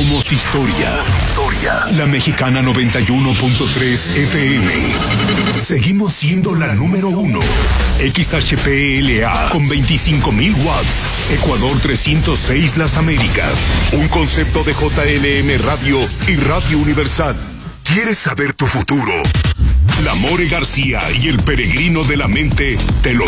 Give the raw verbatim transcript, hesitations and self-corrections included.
Somos historia. Historia. La Mexicana noventa y uno punto tres F M. Seguimos siendo la número uno. X H P L A con veinticinco mil watts. Ecuador trescientos seis Las Américas. Un concepto de J L M Radio y Radio Universal. ¿Quieres saber tu futuro? La More García y el peregrino de la mente te lo